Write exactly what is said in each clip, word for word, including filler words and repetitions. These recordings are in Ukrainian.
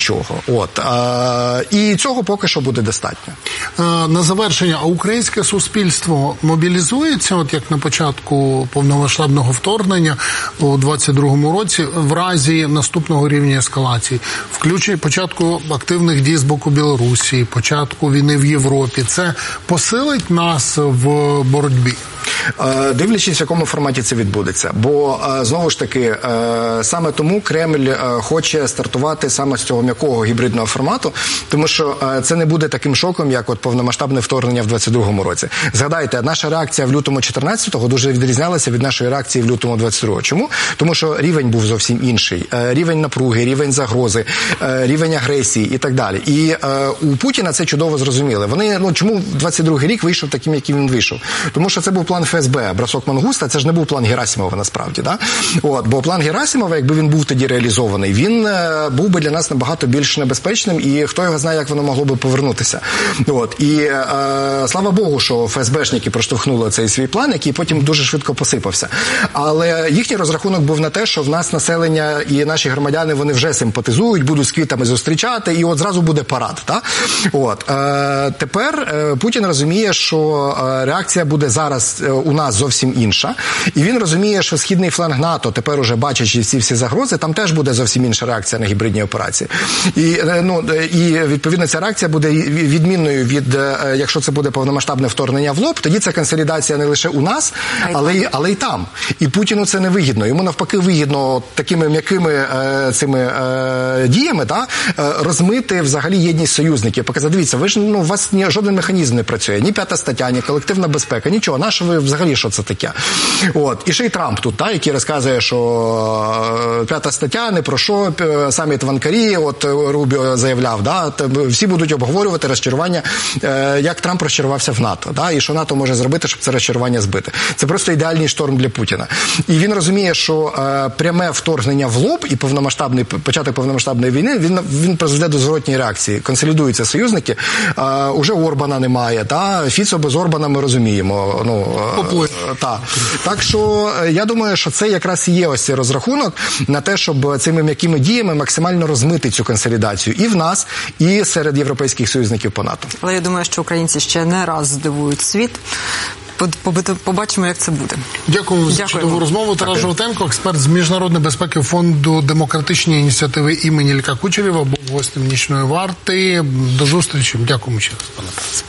нічого. От. І цього поки що буде достатньо. На завершення, а українське суспільство мобілізується, от як на початку повномасштабного вторгнення у двадцять другому році, в разі наступного рівня ескалації, включення початку активних дій з боку Білорусі, початку війни в Європі, це посилить нас в боротьбі? Дивлячись, в якому форматі це відбудеться. Бо, знову ж таки, саме тому Кремль хоче стартувати саме з цього м'якого гібридного формату, тому що це не буде таким шоком, як от повномасштабне вторгнення в двадцять другому році. Згадайте, наша реакція в лютому чотирнадцятого дуже відрізнялася від нашої реакції в лютому двадцять другого. Чому? Тому що рівень був зовсім інший. Рівень напруги, рівень загрози, рівень агресії і так далі. І у Путіна це чудово зрозуміли. Вони, ну, чому двадцять другий рік вийшов таким, яким він вийшов? Тому що це був план ФСБ, бросок Мангуста, це ж не був план Герасимова насправді, да? От, бо план Герасимова, якби він був тоді реалізований, він е, був би для нас набагато більш небезпечним, і хто його знає, як воно могло би повернутися. От, і е, слава Богу, що ФСБшники проштовхнули цей свій план, який потім дуже швидко посипався. Але їхній розрахунок був на те, що в нас населення і наші громадяни, вони вже симпатизують, будуть з квітами зустрічати, і от зразу буде парад. Та? От, е, тепер е, Путін розуміє, що е, реакція буде зараз е, у нас зовсім інша. І він розуміє, що східний фланг НАТО, тепер уже бачачи ці всі загрози, там теж буде зовсім інша реакція на гібридні операції. І, ну, і відповідно, ця реакція буде відмінною від, якщо це буде повномасштабне вторгнення в лоб, тоді це консолідація не лише у нас, але й, але й там. І Путіну це не вигідно. Йому навпаки вигідно такими м'якими е, цими е, діями, да, розмити взагалі єдність союзників. Показати, дивіться, ви ж, ну, у вас ні, жоден механізм не працює. Ні п'ята стаття, ні колективна безпека, нічого. Наша ви взагалі, що це таке? От. І ще й Трамп тут, та, який розказує, що п'ята стаття, не про що, саміт в Анкарі, от Рубіо заявляв, да, всі будуть обговорювати розчарування, як Трамп розчарувався в НАТО, да, і що НАТО може зробити, щоб це розчарування збити. Це просто ідеальний шторм для Путіна. І він розуміє, що пряме вторгнення в лоб і повномасштабний, початок повномасштабної війни, він, він призведе до зворотньої реакції. Консолідуються союзники, уже Орбана немає, та, Фіцо без Орбана ми розуміємо, ну, та. Так що я думаю, що це якраз і є ось цей розрахунок на те, щоб цими м'якими діями максимально розмити цю консолідацію і в нас, і серед європейських союзників по НАТО. Але я думаю, що українці ще не раз здивують світ. Побачимо, як це буде. Дякую за чудову розмову. Тарас Жовтенко, експерт з міжнародної безпеки Фонду демократичні ініціативи імені Ілька Кучерєва, був гостем нічної варти. До зустрічі. Дякуємо ще раз, пане Тарасе.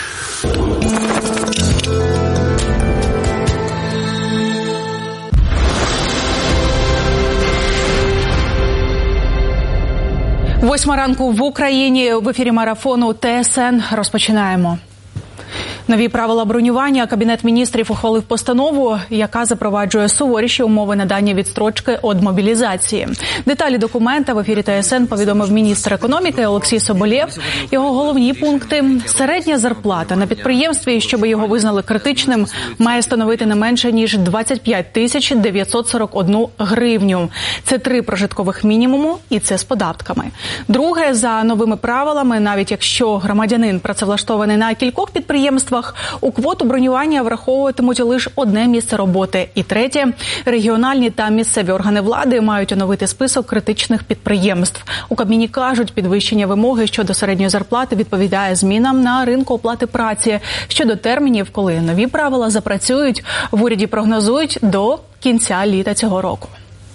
Восьма ранку в Україні. В ефірі марафону Т С Н. Розпочинаємо. Нові правила бронювання. Кабінет міністрів ухвалив постанову, яка запроваджує суворіші умови надання відстрочки від мобілізації. Деталі документа в ефірі Т С Н повідомив міністр економіки Олексій Соболєв. Його головні пункти – середня зарплата на підприємстві, щоб його визнали критичним, має становити не менше, ніж двадцять п'ять тисяч дев'ятсот сорок одну гривню. Це три прожиткових мінімуму, і це з податками. Друге, за новими правилами, навіть якщо громадянин працевлаштований на кількох підприємствах, у квоту бронювання враховуватимуть лише одне місце роботи. І третє, регіональні та місцеві органи влади мають оновити список критичних підприємств. У Кабміні кажуть, підвищення вимоги щодо середньої зарплати відповідає змінам на ринку оплати праці. Щодо термінів, коли нові правила запрацюють, в уряді прогнозують до кінця літа цього року.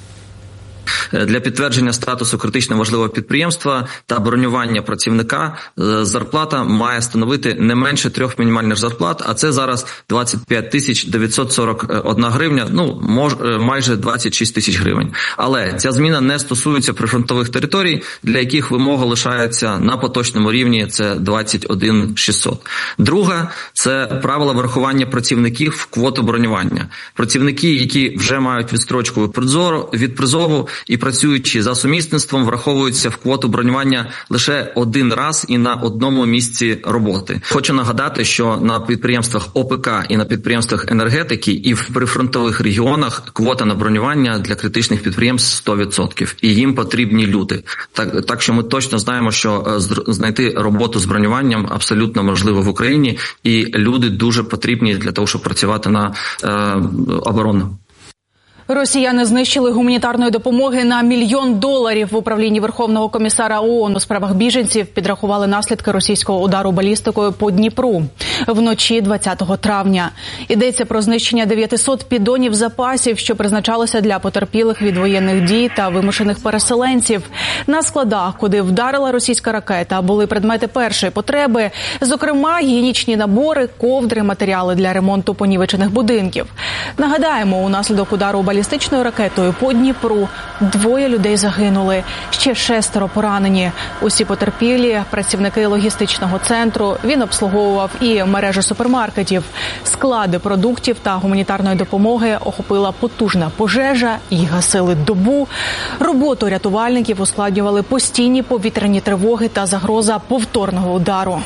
Для підтвердження статусу критично важливого підприємства та бронювання працівника зарплата має становити не менше трьох мінімальних зарплат, а це зараз двадцять п'ять тисяч дев'ятсот сорок одна гривня, ну, мож, майже двадцять шість тисяч гривень. Але ця зміна не стосується прифронтових територій, для яких вимога лишається на поточному рівні, це двадцять один шістсот. Друге, це правила врахування працівників в квоту бронювання. Працівники, які вже мають відстрочку від призову і працюючи за сумісництвом, враховуються в квоту бронювання лише один раз і на одному місці роботи. Хочу нагадати, що на підприємствах О Пе Ка і на підприємствах енергетики і в прифронтових регіонах квота на бронювання для критичних підприємств сто відсотків. І їм потрібні люди. Так, так що ми точно знаємо, що знайти роботу з бронюванням абсолютно можливо в Україні. І люди дуже потрібні для того, щоб працювати на е, оборону. Росіяни знищили гуманітарної допомоги на мільйон доларів. В управлінні Верховного комісара ООН у справах біженців підрахували наслідки російського удару балістикою по Дніпру вночі двадцятого травня. Йдеться про знищення дев'ятисот піддонів запасів, що призначалися для потерпілих від воєнних дій та вимушених переселенців. На складах, куди вдарила російська ракета, були предмети першої потреби, зокрема гігієнічні набори, ковдри, матеріали для ремонту понівечених будинків. Нагадаємо, унаслідок удару балістичною ракетою по Дніпру двоє людей загинули, ще шестеро поранені. Усі потерпілі – працівники логістичного центру. Він обслуговував і мережу супермаркетів. Склади продуктів та гуманітарної допомоги охопила потужна пожежа, їх гасили добу. Роботу рятувальників ускладнювали постійні повітряні тривоги та загроза повторного удару.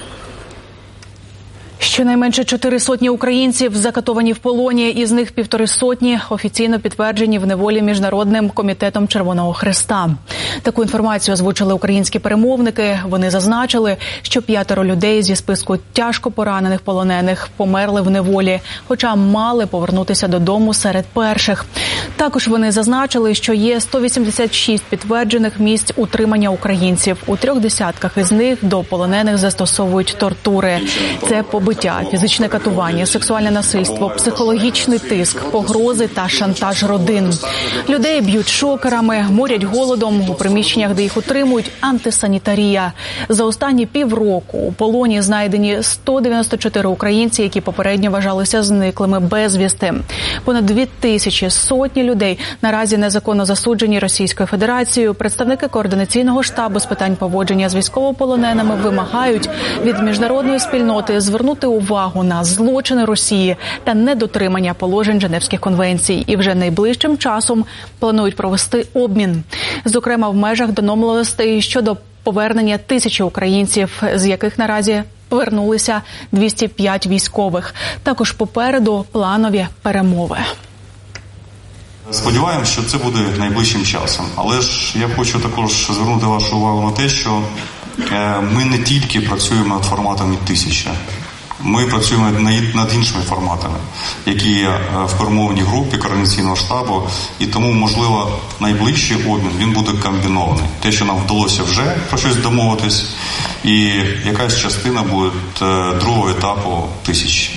Щонайменше чотири сотні українців закатовані в полоні, із них півтори сотні офіційно підтверджені в неволі Міжнародним комітетом Червоного Хреста. Таку інформацію озвучили українські перемовники. Вони зазначили, що п'ятеро людей зі списку тяжко поранених полонених померли в неволі, хоча мали повернутися додому серед перших. Також вони зазначили, що є сто вісімдесят шість підтверджених місць утримання українців. У трьох десятках із них до полонених застосовують тортури. Це побиття, фізичне катування, сексуальне насильство, психологічний тиск, погрози та шантаж родин. Людей б'ють шокерами, морять голодом, у приміщеннях, де їх утримують, антисанітарія. За останні півроку у полоні знайдені сто дев'яносто чотири українці, які попередньо вважалися зниклими безвісти. Понад дві тисячі сотні людей наразі незаконно засуджені Російською Федерацією. Представники Координаційного штабу з питань поводження з військовополоненими вимагають від міжнародної спільноти звернути увагу на злочини Росії та недотримання положень Женевських конвенцій. І вже найближчим часом планують провести обмін. Зокрема, в межах домовленостей щодо повернення тисячі українців, з яких наразі повернулися двісті п'ять військових. Також попереду планові перемови. Сподіваємося, що це буде найближчим часом. Але ж я хочу також звернути вашу увагу на те, що ми не тільки працюємо над форматом «тисяча». Ми працюємо над іншими форматами, які є в перемовній групі Координаційного штабу, і тому, можливо, найближчий обмін, він буде комбінований. Те, що нам вдалося вже про щось домовитись, і якась частина буде другого етапу тисячі.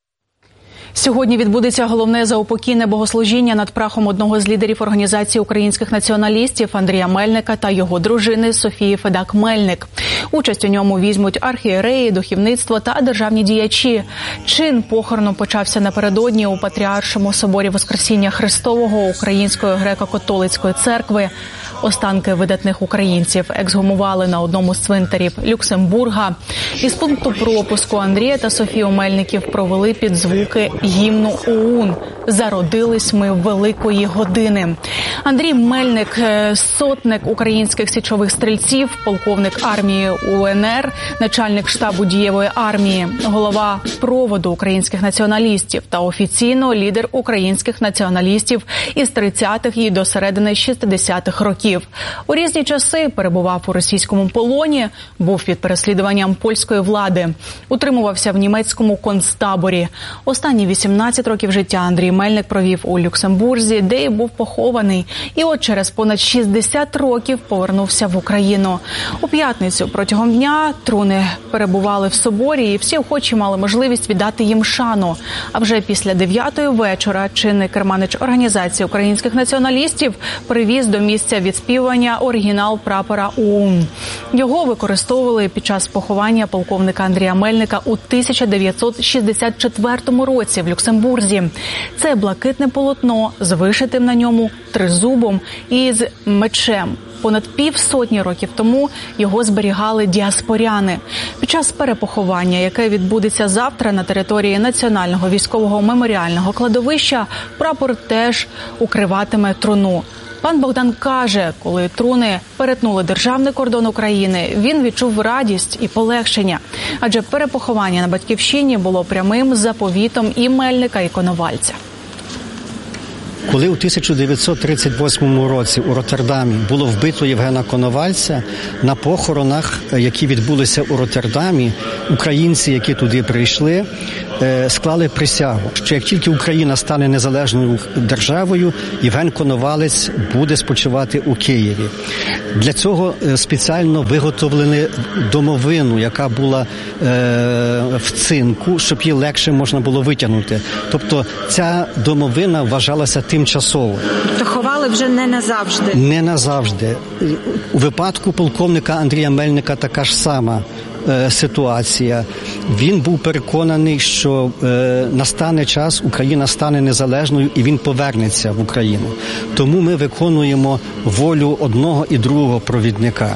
Сьогодні відбудеться головне заупокійне богослужіння над прахом одного з лідерів Організації українських націоналістів Андрія Мельника та його дружини Софії Федак-Мельник. Участь у ньому візьмуть архієреї, духовництво та державні діячі. Чин похорону почався напередодні у Патріаршому соборі Воскресіння Христового Української греко-католицької церкви. Останки видатних українців ексгумували на одному з цвинтарів Люксембурга. Із пункту пропуску Андрія та Софію Мельників провели під звуки гімну ОУН «Зародились ми великої години». Андрій Мельник – сотник українських січових стрільців, полковник армії УНР, начальник штабу дієвої армії, голова проводу українських націоналістів та офіційно лідер українських націоналістів із тридцятих і до середини шістдесятих років. У різні часи перебував у російському полоні, був під переслідуванням польської влади, утримувався в німецькому концтаборі. Останні вісімнадцять років життя Андрій Мельник провів у Люксембурзі, де і був похований. І от через понад шістдесят років повернувся в Україну. У п'ятницю протягом дня труни перебували в соборі, і всі охочі мали можливість віддати їм шану. А вже після дев'ятої вечора чинний керманич Організації українських націоналістів привіз до місця відспівання оригінал прапора ОУН. Його використовували під час поховання полковника Андрія Мельника у тисяча дев'ятсот шістдесят четвертому році в Люксембурзі. Це блакитне полотно з вишитим на ньому тризубом і з мечем. Понад півсотні років тому його зберігали діаспоряни. Під час перепоховання, яке відбудеться завтра на території Національного військового меморіального кладовища, прапор теж укриватиме труну. Пан Богдан каже, коли труни перетнули державний кордон України, він відчув радість і полегшення. Адже перепоховання на Батьківщині було прямим заповітом і Мельника, і Коновальця. Коли у тисяча дев'ятсот тридцять восьмому році у Роттердамі було вбито Євгена Коновальця, на похоронах, які відбулися у Роттердамі, українці, які туди прийшли, е, склали присягу, що як тільки Україна стане незалежною державою, Євген Коновалець буде спочивати у Києві. Для цього спеціально виготовлені домовину, яка була е, в цинку, щоб її легше можна було витягнути. Тобто ця домовина вважалася тимчасово. То ховали вже не назавжди? Не назавжди. У випадку полковника Андрія Мельника така ж сама е, ситуація. Він був переконаний, що е, настане час, Україна стане незалежною і він повернеться в Україну. Тому ми виконуємо волю одного і другого провідника.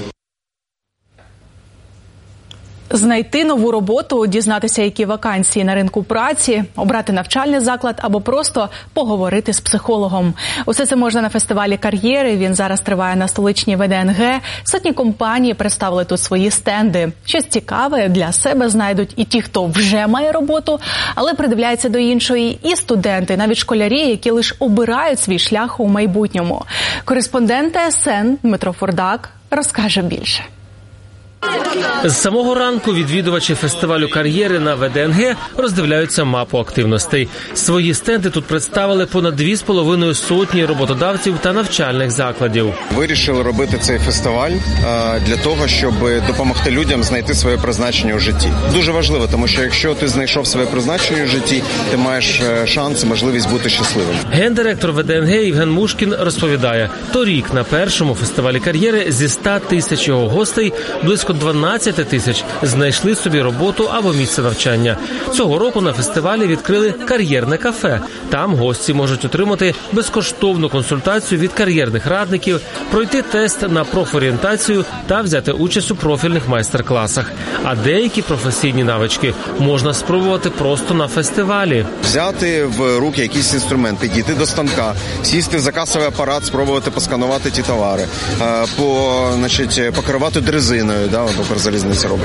Знайти нову роботу, дізнатися, які вакансії на ринку праці, обрати навчальний заклад або просто поговорити з психологом. Усе це можна на фестивалі кар'єри. Він зараз триває на столичній В Д Н Г. Сотні компаній представили тут свої стенди. Щось цікаве для себе знайдуть і ті, хто вже має роботу, але придивляються до іншої, і студенти, навіть школярі, які лише обирають свій шлях у майбутньому. Кореспондент Т С Н Дмитро Фурдак розкаже більше. З самого ранку відвідувачі фестивалю кар'єри на В Д Н Г роздивляються мапу активностей. Свої стенди тут представили понад дві з половиною сотні роботодавців та навчальних закладів. Вирішили робити цей фестиваль для того, щоб допомогти людям знайти своє призначення у житті. Дуже важливо, тому що якщо ти знайшов своє призначення у житті, ти маєш шанс і можливість бути щасливим. Гендиректор В Д Н Г Євген Мушкін розповідає, торік на першому фестивалі кар'єри зі ста тисяч його гостей близько дванадцять тисяч знайшли собі роботу або місце навчання. Цього року на фестивалі відкрили кар'єрне кафе. Там гості можуть отримати безкоштовну консультацію від кар'єрних радників, пройти тест на профорієнтацію та взяти участь у профільних майстер-класах. А деякі професійні навички можна спробувати просто на фестивалі. Взяти в руки якісь інструменти, дійти до станка, сісти в закасовий апарат, спробувати посканувати ті товари, по, значить, покерувати дрезиною, да, Укрзалізниця робить.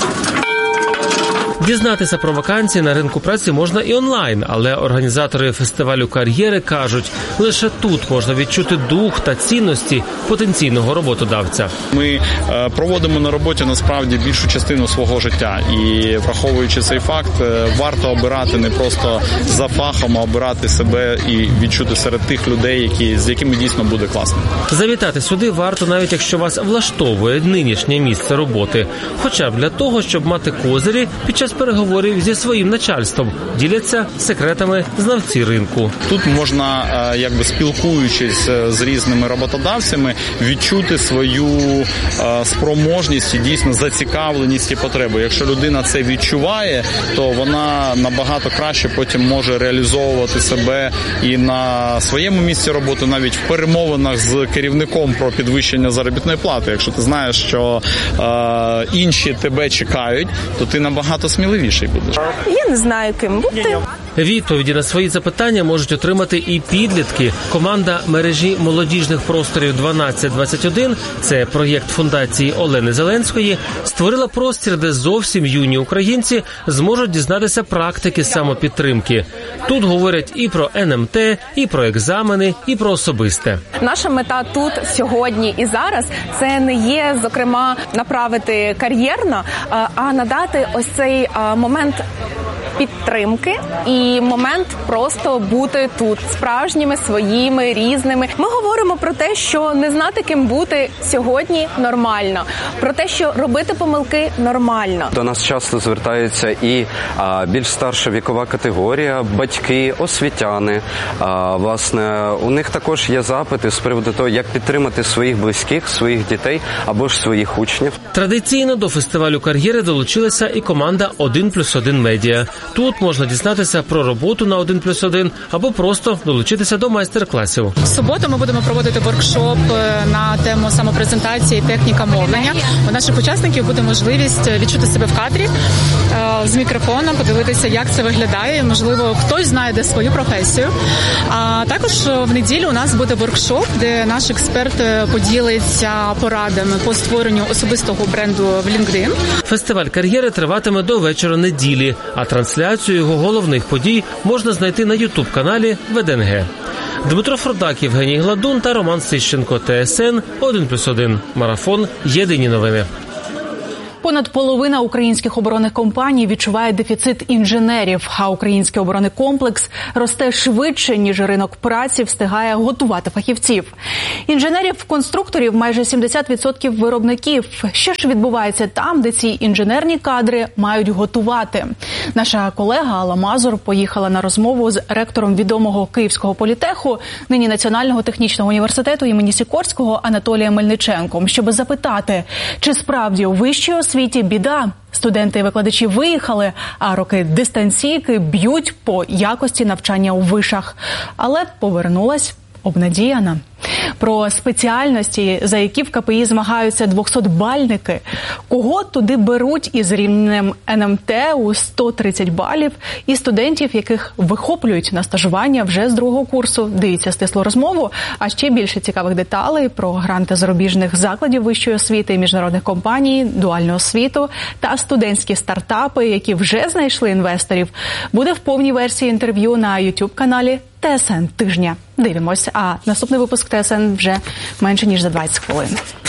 Дізнатися про вакансії на ринку праці можна і онлайн, але організатори фестивалю кар'єри кажуть, лише тут можна відчути дух та цінності потенційного роботодавця. Ми е, проводимо на роботі насправді більшу частину свого життя і, враховуючи цей факт, е, варто обирати не просто за фахом, а обирати себе і відчути серед тих людей, які, з якими дійсно буде класно. Завітати сюди варто, навіть якщо вас влаштовує нинішнє місце роботи, хоча б для того, щоб мати козирі під час переговорів зі своїм начальством, діляться секретами знавці ринку. Тут можна, якби спілкуючись з різними роботодавцями, відчути свою спроможність і дійсно зацікавленість і потреби. Якщо людина це відчуває, то вона набагато краще потім може реалізовувати себе і на своєму місці роботи, навіть в перемовинах з керівником про підвищення заробітної плати. Якщо ти знаєш, що е, інші тебе чекають, то ти набагато сміливіший будеш. Я не знаю, ким бути. Відповіді на свої запитання можуть отримати і підлітки. Команда мережі молодіжних просторів дванадцять двадцять один, це проєкт фундації Олени Зеленської, створила простір, де зовсім юні українці зможуть дізнатися практики самопідтримки. Тут говорять і про Н М Т, і про екзамени, і про особисте. Наша мета тут, сьогодні і зараз, це не є, зокрема, направити кар'єрно, а надати ось цей момент підтримки і момент просто бути тут справжніми, своїми, різними. Ми говоримо про те, що не знати, ким бути сьогодні нормально, про те, що робити помилки нормально. До нас часто звертаються і а, більш старша вікова категорія, батьки, освітяни. А, власне, у них також є запити з приводу того, як підтримати своїх близьких, своїх дітей або ж своїх учнів. Традиційно до фестивалю кар'єри долучилася і команда один плюс один медіа. Тут можна дізнатися про роботу на один плюс один або просто долучитися до майстер-класів. В суботу ми будемо проводити воркшоп на тему самопрезентації, техніка мовлення. У наших учасників буде можливість відчути себе в кадрі з мікрофоном, подивитися, як це виглядає. Можливо, хтось знайде свою професію. А також в неділю у нас буде воркшоп, де наш експерт поділиться порадами по створенню особистого бренду в LinkedIn. Фестиваль кар'єри триватиме до вечора неділі, а трансляцію його головних подій можна знайти на ютуб-каналі В Д Н Г. Дмитро Фурдак, Євгеній Гладун та Роман Сищенко. Т С Н один плюс один. Марафон. Єдині новини. Понад половина українських оборонних компаній відчуває дефіцит інженерів, а український оборонний комплекс росте швидше, ніж ринок праці встигає готувати фахівців. Інженерів-конструкторів майже сімдесят відсотків виробників. Що ж відбувається там, де ці інженерні кадри мають готувати? Наша колега Алла Мазур поїхала на розмову з ректором відомого Київського політеху, нині Національного технічного університету імені Сікорського Анатолієм Мельниченком, щоб запитати, чи справді у вищій освіті біда? Студенти і викладачі виїхали, а роки дистанційки б'ють по якості навчання у вишах. Але повернулась обнадіяна. Про спеціальності, за які в КПІ змагаються двохсотбальники, кого туди беруть із рівнем ен ем те у сто тридцять балів, і студентів, яких вихоплюють на стажування вже з другого курсу. Дивіться стислу розмову, а ще більше цікавих деталей про гранти зарубіжних закладів вищої освіти і міжнародних компаній, дуальну освіту та студентські стартапи, які вже знайшли інвесторів, буде в повній версії інтерв'ю на ютуб-каналі Те Ес Ен тижня. Дивимось, а наступний випуск Те Ес Ен вже менше ніж за двадцять хвилин.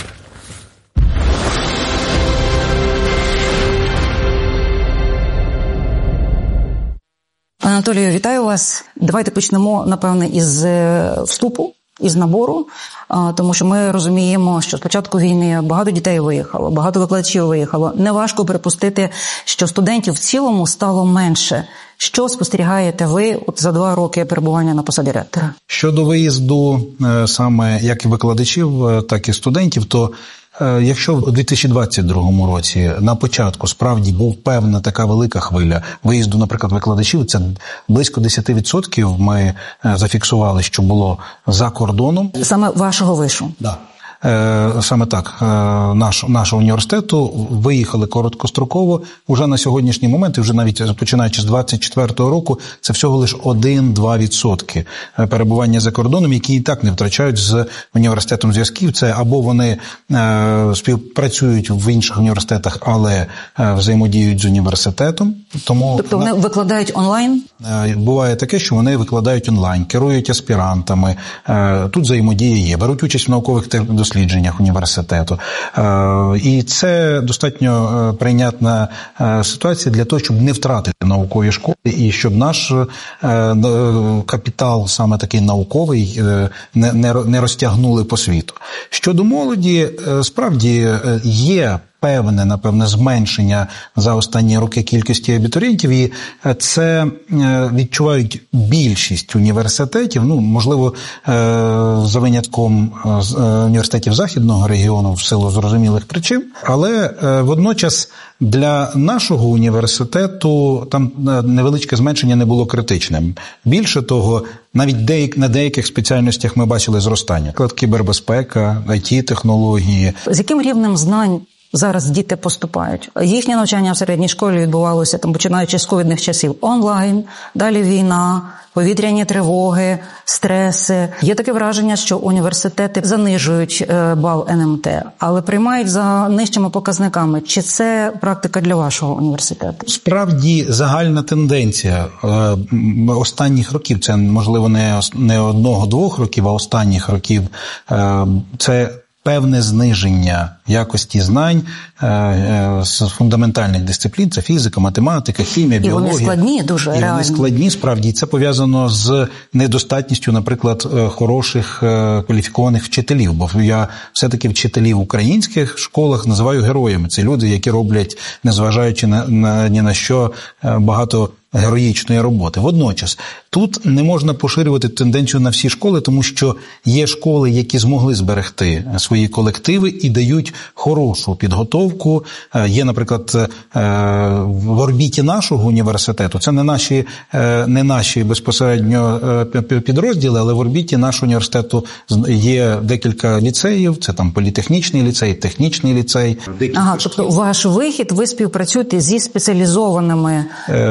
Анатолію, вітаю вас. Давайте почнемо, напевне, із вступу, із набору, тому що ми розуміємо, що з початку війни багато дітей виїхало, багато викладачів виїхало. Неважко припустити, що студентів в цілому стало менше. Що спостерігаєте ви от за два роки перебування на посаді ректора? Щодо виїзду саме як і викладачів, так і студентів, то якщо у дві тисячі двадцять другому році на початку справді був певна така велика хвиля виїзду, наприклад, викладачів, це близько десять відсотків ми зафіксували, що було за кордоном. Саме вашого вишу? Так. Да. Саме так, наш, нашого університету виїхали короткостроково. Уже на сьогоднішній момент, і вже навіть починаючи з двадцять четвертого року, це всього лише один-два відсотки перебування за кордоном, які і так не втрачають з університетом зв'язків. Це або вони співпрацюють в інших університетах, але взаємодіють з університетом. Тому тобто вони викладають онлайн? Буває таке, що вони викладають онлайн, керують аспірантами, тут взаємодія є, беруть участь в наукових дослідженнях, дослідженнях університету. І це достатньо прийнятна ситуація для того, щоб не втратити наукові школи і щоб наш капітал, саме такий науковий, не розтягнули по світу. Щодо молоді, справді є певне, напевне, зменшення за останні роки кількості абітурієнтів, і це відчувають більшість університетів, ну, можливо, за винятком університетів Західного регіону в силу зрозумілих причин, але водночас для нашого університету там невеличке зменшення не було критичним. Більше того, навіть деяк, на деяких спеціальностях ми бачили зростання. Наприклад, кібербезпека, ай ті-технології. З яким рівнем знань зараз діти поступають? Їхнє навчання в середній школі відбувалося, там, починаючи з ковідних часів, онлайн, далі війна, повітряні тривоги, стреси. Є таке враження, що університети занижують бал ен ем те, але приймають за нижчими показниками. Чи це практика для вашого університету? Справді, загальна тенденція останніх років, це, можливо, не одного-двох років, а останніх років, це певне зниження якості знань з фундаментальних дисциплін, це фізика, математика, хімія, і біологія. І вони складні дуже, і реально. І вони складні, справді, і це пов'язано з недостатністю, наприклад, хороших кваліфікованих вчителів, бо я все-таки вчителів в українських школах називаю героями. Це люди, які роблять, незважаючи на, на ні на що, багато героїчної роботи. Водночас, тут не можна поширювати тенденцію на всі школи, тому що є школи, які змогли зберегти свої колективи і дають хорошу підготовку. Є, наприклад, в орбіті нашого університету, це не наші, не наші безпосередньо підрозділи, але в орбіті нашого університету є декілька ліцеїв, це там політехнічний ліцей, технічний ліцей. Ага, тобто ваш вихід, ви співпрацюєте зі спеціалізованими закладами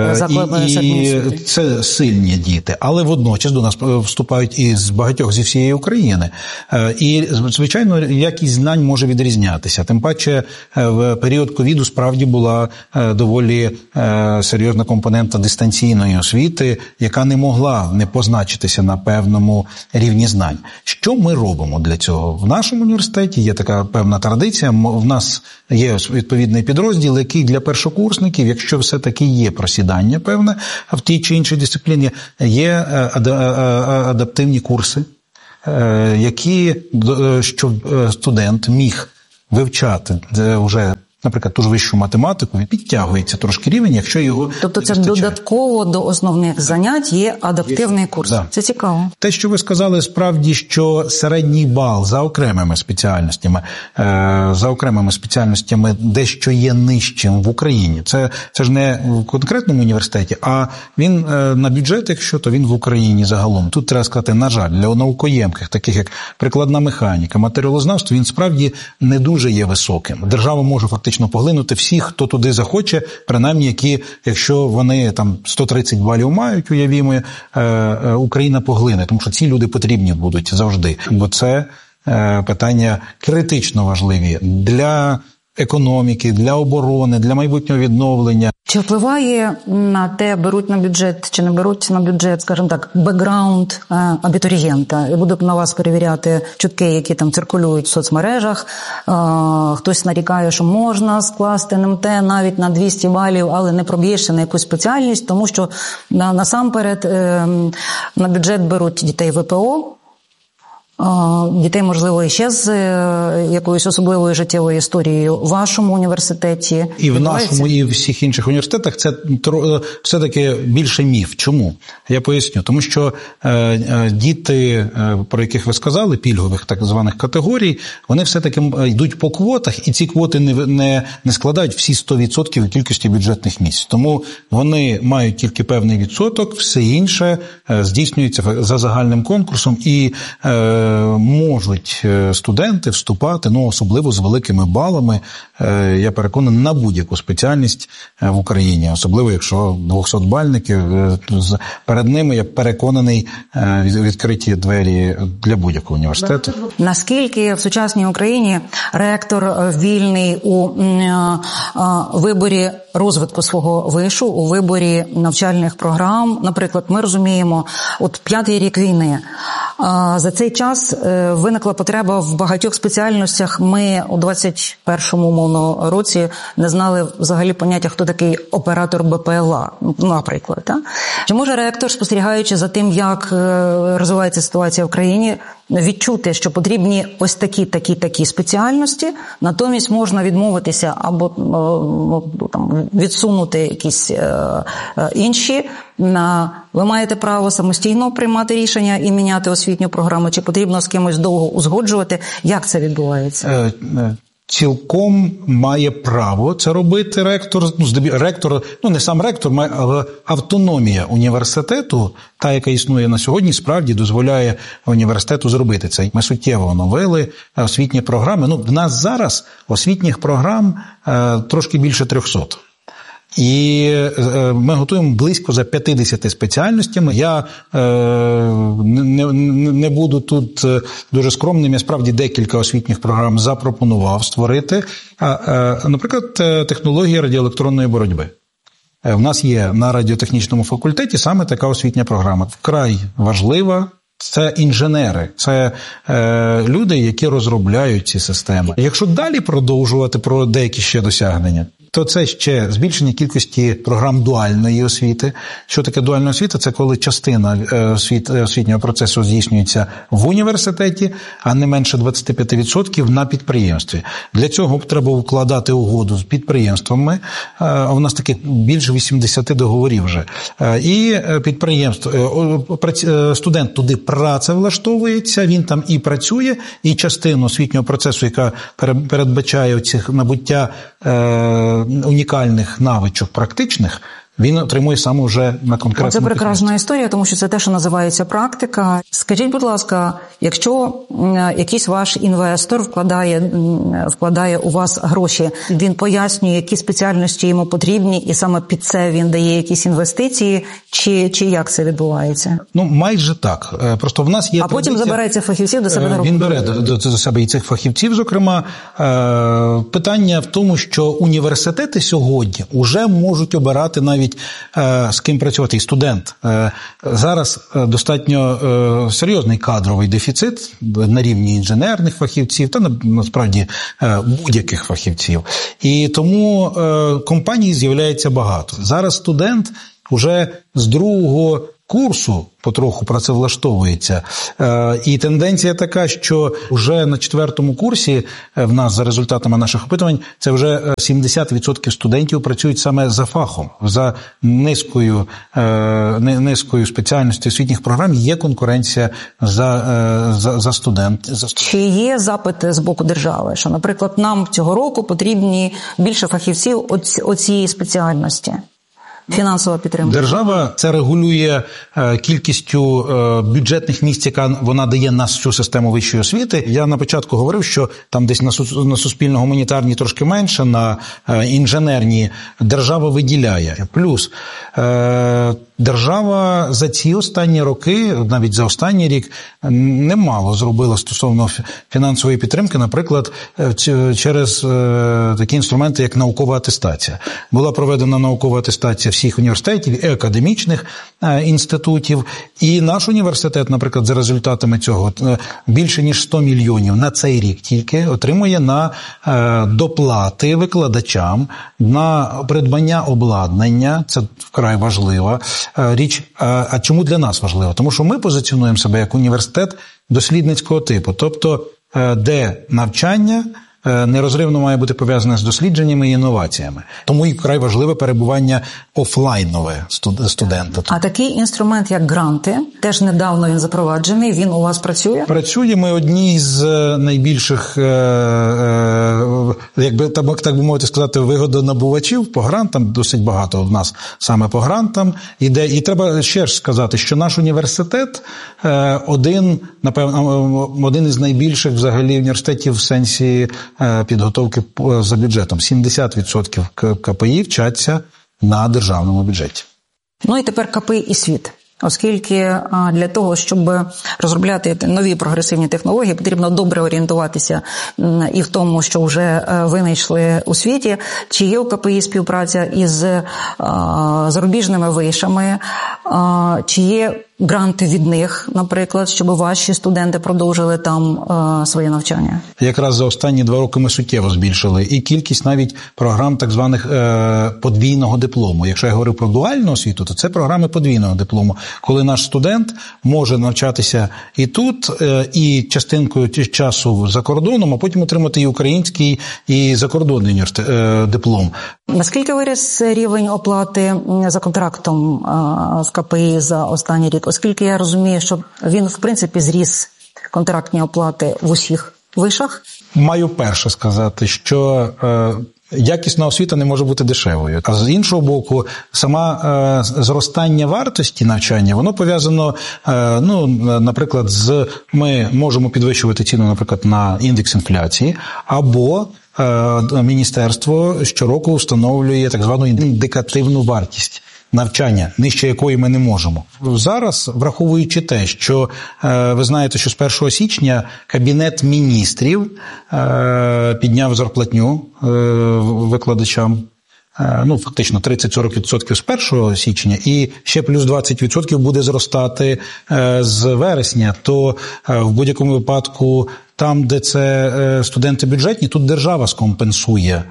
і це сильні діти. Але водночас до нас вступають із багатьох зі всієї України. І, звичайно, якість знань може відрізнятися. Тим паче, в період ковіду справді була доволі серйозна компонента дистанційної освіти, яка не могла не позначитися на певному рівні знань. Що ми робимо для цього? В нашому університеті є така певна традиція. В нас є відповідний підрозділ, який для першокурсників, якщо все-таки є просідання певне в тій чи іншій дисципліні, є адаптивні курси, які, щоб студент міг вивчати вже, наприклад, ту ж вищу математику, він підтягується трошки рівень, якщо його Тобто це додатково до основних занять є адаптивний курс. Да. Це цікаво. Те, що ви сказали, справді, що середній бал за окремими спеціальностями, за окремими спеціальностями дещо є нижчим в Україні. Це, це ж не в конкретному університеті, а він на бюджет, якщо, то він в Україні загалом. Тут треба сказати, на жаль, для наукоємких, таких як прикладна механіка, матеріалознавство, він справді не дуже є високим. Держава може фактично поглинути всіх, хто туди захоче, принаймні, які, якщо вони там сто тридцять балів мають, уявімо, Україна поглине, тому що ці люди потрібні будуть завжди. Бо це питання критично важливі для економіки, для оборони, для майбутнього відновлення. Чи впливає на те, беруть на бюджет чи не беруть на бюджет, скажімо так, бекграунд абітурієнта? Я буду на вас перевіряти чутки, які там циркулюють в соцмережах. Хтось нарікає, що можна скласти ен ем те навіть на двісті балів, але не проб'єшся на якусь спеціальність, тому що насамперед на бюджет беруть дітей ве пе о, дітей, можливо, ще з якоюсь особливою життєвою історією в вашому університеті. І в нашому, і в всіх інших університетах це все-таки більше міф. Чому? Я поясню. Тому що е, діти, про яких ви сказали, пільгових так званих категорій, вони все-таки йдуть по квотах, і ці квоти не, не, не складають всі сто відсотків кількості бюджетних місць. Тому вони мають тільки певний відсоток, все інше здійснюється за загальним конкурсом, і е, можуть студенти вступати, ну, особливо з великими балами, я переконаний, на будь-яку спеціальність в Україні, особливо якщо двохсотбальники, перед ними, я переконаний, відкриті двері для будь-якого університету. Наскільки в сучасній Україні ректор вільний у виборі розвитку свого вишу, у виборі навчальних програм? Наприклад, ми розуміємо, от п'ятий рік війни, за цей час виникла потреба в багатьох спеціальностях. Ми у двадцять першому умовно році не знали взагалі поняття, хто такий оператор бе пе ел а, наприклад. Так? Чи може ректор, спостерігаючи за тим, як розвивається ситуація в країні, відчути, що потрібні ось такі, такі, такі спеціальності, натомість можна відмовитися або там, відсунути якісь е, е, інші. На, ви маєте право самостійно приймати рішення і міняти освітню програму, чи потрібно з кимось довго узгоджувати? Як це відбувається? Е, е. Цілком має право це робити ректор, ну, ректор, ну не сам ректор, але автономія університету, та, яка існує на сьогодні, справді дозволяє університету зробити це. Ми суттєво оновили освітні програми. Ну, в нас зараз освітніх програм е, трошки більше трьохсот. І ми готуємо близько за п'ятдесят спеціальностями. Я е, не, не, не буду тут дуже скромним, я справді декілька освітніх програм запропонував створити. А, е, наприклад, технологія радіоелектронної боротьби. В нас є на радіотехнічному факультеті саме така освітня програма. Вкрай важлива. Це інженери, це е, люди, які розробляють ці системи. Якщо далі продовжувати про деякі ще досягнення, то це ще збільшення кількості програм дуальної освіти. Що таке дуальна освіта? Це коли частина освіт, освітнього процесу здійснюється в університеті, а не менше двадцять п'ять відсотків на підприємстві. Для цього треба укладати угоду з підприємствами. У нас таки більше вісімдесят договорів вже. І підприємство, студент туди працевлаштовується, він там і працює, і частину освітнього процесу, яка передбачає цих набуття е, унікальних навичок практичних, він отримує саме вже на конкретному. Це прекрасна історія, тому що це те, що називається практика. Скажіть, будь ласка, якщо якийсь ваш інвестор вкладає, вкладає у вас гроші, він пояснює, які спеціальності йому потрібні, і саме під це він дає якісь інвестиції, чи, чи як це відбувається? Ну, майже так. Просто в нас є А потім традиція... забирається фахівців до себе на роботу. Він бере до, до, до себе і цих фахівців, зокрема. Е, питання в тому, що університети сьогодні вже можуть обирати навіть е, з ким працювати. І студент. Е, зараз достатньо е, серйозний кадровий дефіцит на рівні інженерних фахівців та насправді е, будь-яких фахівців. І тому е, компаній з'являється багато. Зараз студент уже з другого курсу потроху працевлаштовується. Е, і тенденція така, що вже на четвертому курсі в нас, за результатами наших опитувань, це вже сімдесят відсотків студентів працюють саме за фахом. За низкою, е, низкою спеціальності освітніх програм є конкуренція за, е, за, за студент. За студент. Чи є запити з боку держави, що, наприклад, нам цього року потрібні більше фахівців оцієї спеціальності? Фінансова підтримка. Держава це регулює е, кількістю е, бюджетних місць, яка вона дає на цю систему вищої освіти. Я на початку говорив, що там десь на, су, на суспільно-гуманітарній трошки менше, на е, інженерні держава виділяє. Плюс е, держава за ці останні роки, навіть за останній рік, немало зробила стосовно фінансової підтримки, наприклад, через е, такі інструменти, як наукова атестація. Була проведена наукова атестація всіх університетів і академічних е, інститутів. І наш університет, наприклад, за результатами цього, більше ніж сто мільйонів на цей рік тільки отримує на е, доплати викладачам, на придбання обладнання. Це вкрай важлива е, річ. А, а чому для нас важливо? Тому що ми позиціонуємо себе як університет дослідницького типу. Тобто, е, де навчання нерозривно має бути пов'язане з дослідженнями і інноваціями. Тому і вкрай важливе перебування офлайнове студента. А такий інструмент, як гранти, теж недавно він запроваджений, він у вас працює? Працює. Ми одні з найбільших, якби так би мовити сказати, вигодонабувачів по грантам, досить багато в нас саме по грантам іде. І треба ще ж сказати, що наш університет один, напевно, один із найбільших взагалі університетів в сенсі підготовки за бюджетом. сімдесят відсотків КПІ вчаться на державному бюджеті. Ну і тепер КПІ і світ. Оскільки для того, щоб розробляти нові прогресивні технології, потрібно добре орієнтуватися і в тому, що вже винайшли у світі, чи є у КПІ співпраця із зарубіжними вишами, чи є гранти від них, наприклад, щоб ваші студенти продовжили там е, своє навчання? Якраз за останні два роки ми суттєво збільшили і кількість навіть програм так званих е, подвійного диплому. Якщо я говорю про дуальну освіту, то це програми подвійного диплому, коли наш студент може навчатися і тут, е, і частинкою часу за кордоном, а потім отримати і український, і закордонний університет, е, диплом. Наскільки виріс рівень оплати за контрактом е, в КПІ за останній рік? Оскільки я розумію, що він, в принципі, зріс контрактні оплати в усіх вишах. Маю перше сказати, що е, якісна освіта не може бути дешевою. А з іншого боку, сама е, зростання вартості навчання, воно пов'язано, е, ну, наприклад, з ми можемо підвищувати ціну, наприклад, на індекс інфляції, або е, міністерство щороку встановлює так звану індикативну вартість навчання, нижче якої ми не можемо. Зараз, враховуючи те, що е, ви знаєте, що з першого січня Кабінет міністрів е, підняв зарплатню е, викладачам, е, ну, фактично тридцять-сорок відсотків з першого січня, і ще плюс двадцять відсотків буде зростати е, з вересня, то е, в будь-якому випадку там, де це е, студенти бюджетні, тут держава скомпенсує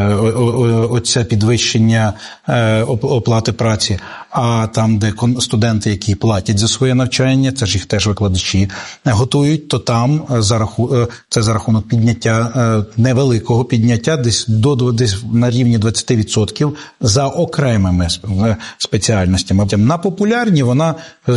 оце підвищення оплати праці, а там, де студенти, які платять за своє навчання, це ж їх теж викладачі готують, то там за раху... це за рахунок підняття, невеликого підняття, десь до десь на рівні двадцять відсотків за окремими спеціальностями. На популярні вона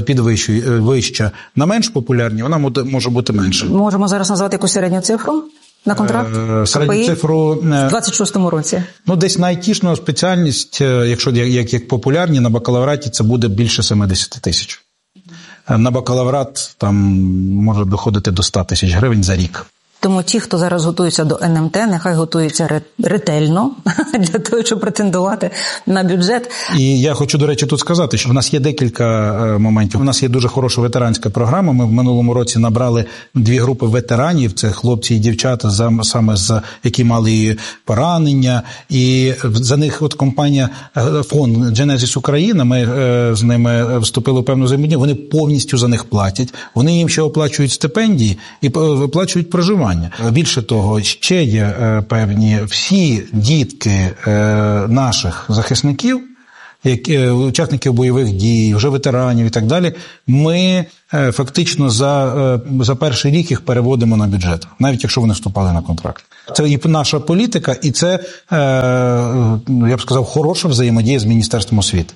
підвищує, вища, на менш популярні вона може бути менше. Можемо зараз назвати якусь середню цифру? На контракт? Середню цифру в двадцять шостому році. Ну, десь на айтішну спеціальність, якщо як, як популярні, на бакалавраті це буде більше сімдесят тисяч. На бакалаврат там може доходити до сто тисяч гривень за рік. Тому ті, хто зараз готується до ен ем те, нехай готуються ретельно для того, щоб претендувати на бюджет. І я хочу, до речі, тут сказати, що в нас є декілька моментів. У нас є дуже хороша ветеранська програма. Ми в минулому році набрали дві групи ветеранів. Це хлопці і дівчата, саме з які мали поранення. І за них от компанія фонд Genesis Україна, ми з ними вступили в певну взаємодію. Вони повністю за них платять. Вони їм ще оплачують стипендії і виплачують проживання. Більше того, ще є е, певні всі дітки е, наших захисників, які, е, учасників бойових дій, вже ветеранів і так далі, ми е, фактично за, е, за перший рік їх переводимо на бюджет, навіть якщо вони вступали на контракт. Це і наша політика, і це, е, я б сказав, хороша взаємодія з Міністерством освіти.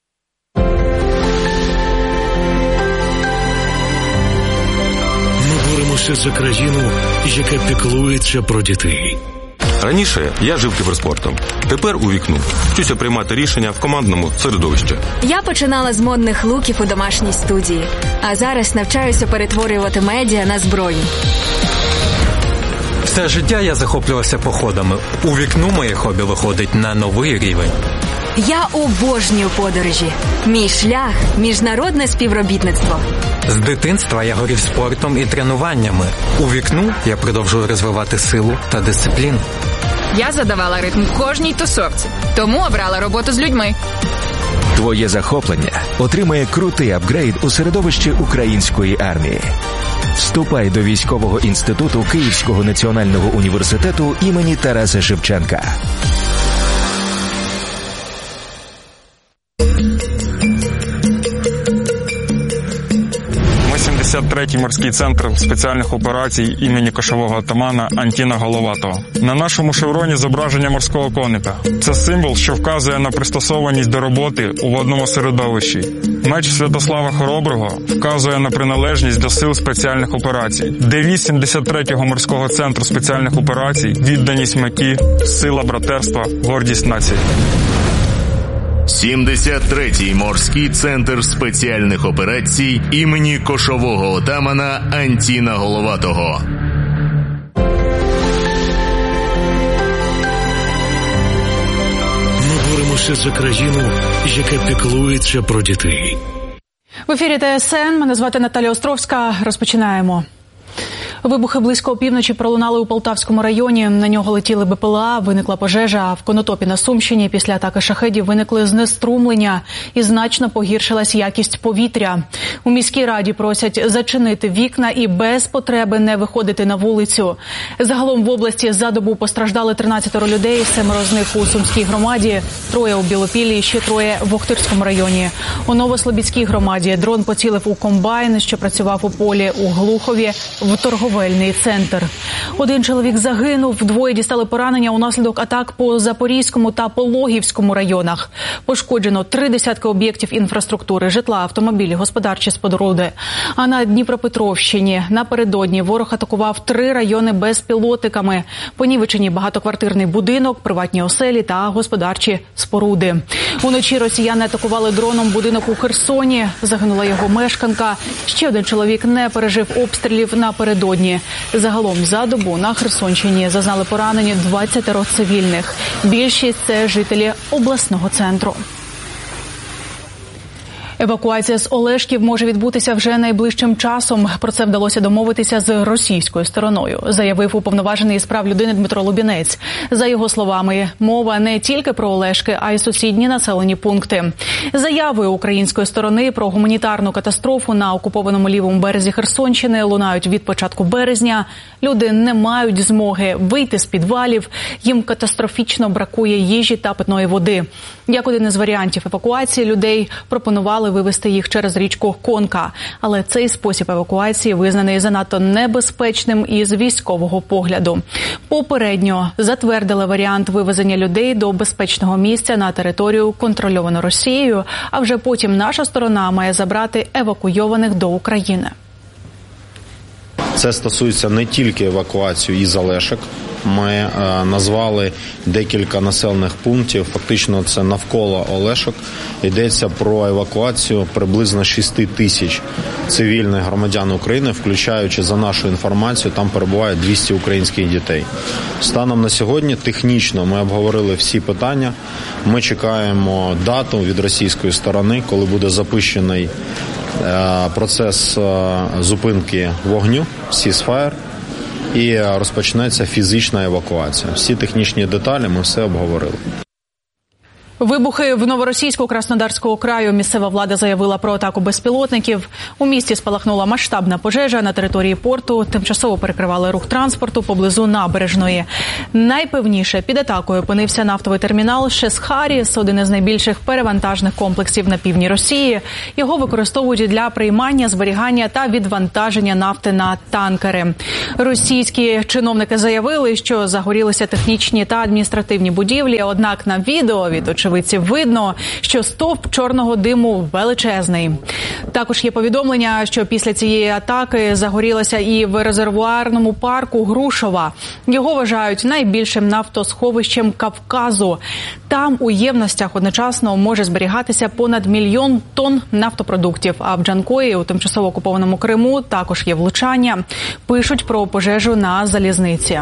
За країну, яка піклується про дітей. Раніше я жив кіберспортом. Тепер у вікну. Вчуся приймати рішення в командному середовищі. Я починала з модних луків у домашній студії. А зараз навчаюся перетворювати медіа на зброю. Все життя я захоплювався походами. У вікну моє хобі виходить на новий рівень. Я обожнюю подорожі. Мій шлях – міжнародне співробітництво. З дитинства я горів спортом і тренуваннями. У вікну я продовжую розвивати силу та дисципліну. Я задавала ритм кожній тусовці, тому обрала роботу з людьми. Твоє захоплення отримає крутий апгрейд у середовищі української армії. Вступай до військового інституту Київського національного університету імені Тараса Шевченка. сімдесят третій морський центр спеціальних операцій імені кошового отамана Антіна Головатого. На нашому шевроні зображення морського коника. Це символ, що вказує на пристосованість до роботи у водному середовищі. Меч Святослава Хороброго вказує на приналежність до сил спеціальних операцій. Девіз сімдесят третього морського центру спеціальних операцій – відданість меті, сила братерства, гордість нації. сімдесят третій морський центр спеціальних операцій імені кошового отамана Антіна Головатого. Ми боремося за країну, яка піклується про дітей. В ефірі Те Ес Ен. Мене звати Наталія Островська. Розпочинаємо. Вибухи близько опівночі пролунали у Полтавському районі. На нього летіли Бе Пе Еле А, виникла пожежа. А в Конотопі на Сумщині після атаки шахедів виникли знеструмлення і значно погіршилась якість повітря. У міській раді просять зачинити вікна і без потреби не виходити на вулицю. Загалом в області за добу постраждали тринадцять людей, семеро з них у Сумській громаді, троє у Білопіллі і ще троє в Охтирському районі. У Новослобідській громаді дрон поцілив у комбайн, що працював у полі у Глухові, в торговельній центр. Один чоловік загинув, двоє дістали поранення унаслідок атак по Запорізькому та Пологівському районах. Пошкоджено три десятки об'єктів інфраструктури, житла, автомобілі, господарчі споруди. А на Дніпропетровщині напередодні ворог атакував три райони безпілотниками. Понівечені багатоквартирний будинок, приватні оселі та господарчі споруди. Уночі росіяни атакували дроном будинок у Херсоні. Загинула його мешканка. Ще один чоловік не пережив обстрілів напередодні. Загалом за добу на Херсонщині зазнали поранені двадцять цивільних. Більшість – це жителі обласного центру. Евакуація з Олешків може відбутися вже найближчим часом. Про це вдалося домовитися з російською стороною, заявив уповноважений із прав людини Дмитро Лубінець. За його словами, мова не тільки про Олешки, а й сусідні населені пункти. Заяви української сторони про гуманітарну катастрофу на окупованому лівому березі Херсонщини лунають від початку березня. Люди не мають змоги вийти з підвалів, їм катастрофічно бракує їжі та питної води. Як один із варіантів евакуації, людей пропонували вивезти їх через річку Конка. Але цей спосіб евакуації визнаний занадто небезпечним із військового погляду. Попередньо затвердили варіант вивезення людей до безпечного місця на територію, контрольовану Росією, а вже потім наша сторона має забрати евакуйованих до України. Це стосується не тільки евакуації із Олешок. Ми е, назвали декілька населених пунктів, фактично це навколо Олешок. Йдеться про евакуацію приблизно шість тисяч цивільних громадян України, включаючи, за нашу інформацію, там перебуває двісті українських дітей. Станом на сьогодні технічно ми обговорили всі питання. Ми чекаємо дату від російської сторони, коли буде запущений е, процес е, зупинки вогню, ceasefire, і розпочнеться фізична евакуація. Всі технічні деталі ми все обговорили. Вибухи в Новоросійську Краснодарського краю. Місцева влада заявила про атаку безпілотників. У місті спалахнула масштабна пожежа на території порту. Тимчасово перекривали рух транспорту поблизу набережної. Найпевніше під атакою опинився нафтовий термінал Шесхаріс, один із найбільших перевантажних комплексів на півдні Росії. Його використовують для приймання, зберігання та відвантаження нафти на танкери. Російські чиновники заявили, що загорілися технічні та адміністративні будівлі, однак на відео від очевидців видно, що стовп чорного диму величезний. Також є повідомлення, що після цієї атаки загорілося і в резервуарному парку Грушова. Його вважають найбільшим нафтосховищем Кавказу. Там у ємностях одночасно може зберігатися понад мільйон тонн нафтопродуктів. А в Джанкої, у тимчасово окупованому Криму, також є влучання. Пишуть про пожежу на залізниці.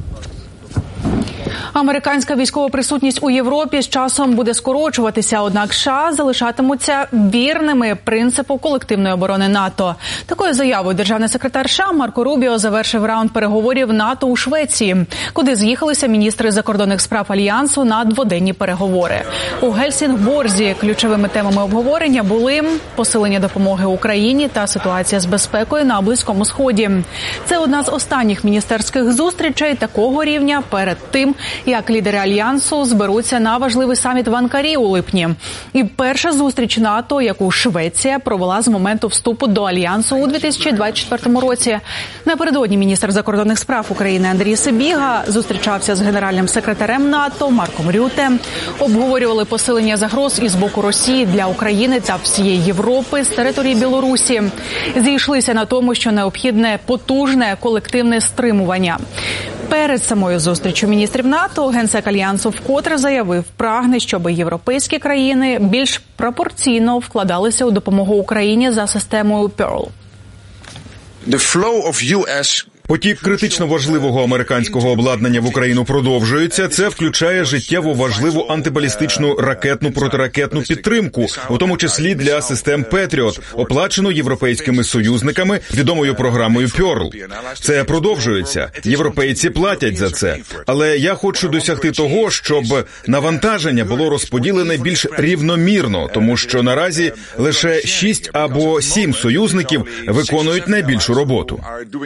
Американська військова присутність у Європі з часом буде скорочуватися, однак США залишатимуться вірними принципу колективної оборони НАТО. Такою заявою державний секретар США Марко Рубіо завершив раунд переговорів НАТО у Швеції, куди з'їхалися міністри закордонних справ Альянсу на дводенні переговори. У Гельсінгборзі ключовими темами обговорення були посилення допомоги Україні та ситуація з безпекою на Близькому Сході. Це одна з останніх міністерських зустрічей такого рівня перед тим, як лідери Альянсу зберуться на важливий саміт в Анкарі у липні. І перша зустріч НАТО, яку Швеція провела з моменту вступу до Альянсу у дві тисячі двадцять четвертому році. Напередодні міністр закордонних справ України Андрій Сибіга зустрічався з генеральним секретарем НАТО Марком Рюте. Обговорювали посилення загроз із боку Росії для України та всієї Європи з території Білорусі. Зійшлися на тому, що необхідне потужне колективне стримування. Перед самою зустрічю міністрів НАТО генсек Альянсу вкотре заявив, прагне, щоб європейські країни більш пропорційно вкладалися у допомогу Україні за системою Pearl. The flow of ю ес Потік критично важливого американського обладнання в Україну продовжується. Це включає життєво важливу антибалістичну ракетну протиракетну підтримку, у тому числі для систем Петріот, оплачену європейськими союзниками відомою програмою Pearl. Це продовжується. Європейці платять за це. Але я хочу досягти того, щоб навантаження було розподілене більш рівномірно, тому що наразі лише шість або сім союзників виконують найбільшу роботу.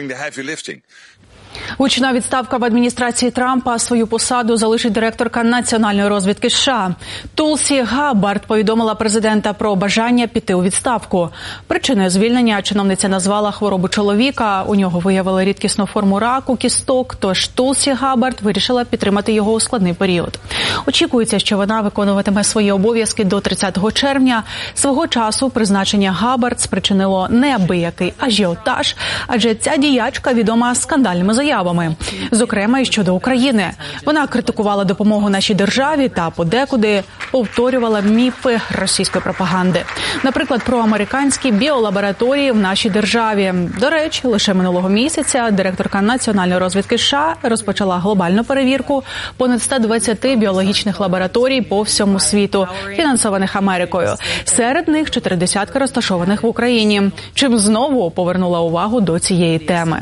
Гучна відставка в адміністрації Трампа. Свою посаду залишить директорка національної розвідки США. Тулсі Габбард повідомила президента про бажання піти у відставку. Причиною звільнення чиновниця назвала хворобу чоловіка. У нього виявили рідкісну форму раку кісток, тож Тулсі Габбард вирішила підтримати його у складний період. Очікується, що вона виконуватиме свої обов'язки до тридцятого червня. Свого часу призначення Габбард спричинило неабиякий ажіотаж, адже ця діячка відома скандальними заявами. Зокрема, і щодо України. Вона критикувала допомогу нашій державі та подекуди повторювала міфи російської пропаганди. Наприклад, про американські біолабораторії в нашій державі. До речі, лише минулого місяця директорка національної розвідки США розпочала глобальну перевірку понад ста двадцяти біологічних лабораторій по всьому світу, фінансованих Америкою. Серед них чотири десятки розташованих в Україні, чим знову повернула увагу до цієї теми.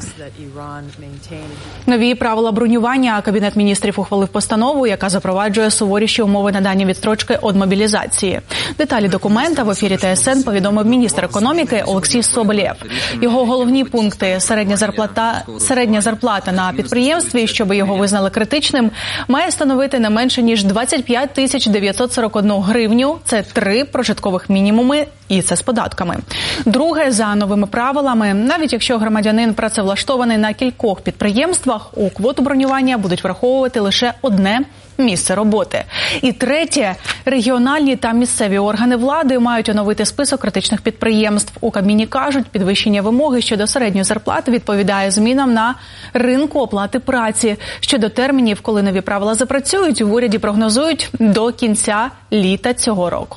Нові правила бронювання. Кабінет міністрів ухвалив постанову, яка запроваджує суворіші умови надання відстрочки від мобілізації. Деталі документа в ефірі Т С Н повідомив міністр економіки Олексій Соболєв. Його головні пункти – середня зарплата, середня зарплата на підприємстві, щоб його визнали критичним, має становити не менше, ніж двадцять п'ять тисяч дев'ятсот сорок одну гривню. Це три прожиткових мінімуми, і це з податками. Друге, за новими правилами, навіть якщо громадянин працевлаштований на кількох підприємствах, підприємствах у квоту бронювання будуть враховувати лише одне місце роботи. І третє, регіональні та місцеві органи влади мають оновити список критичних підприємств. У Кабміні кажуть, підвищення вимоги щодо середньої зарплати відповідає змінам на ринку оплати праці. Щодо термінів, коли нові правила запрацюють, в уряді прогнозують до кінця літа цього року.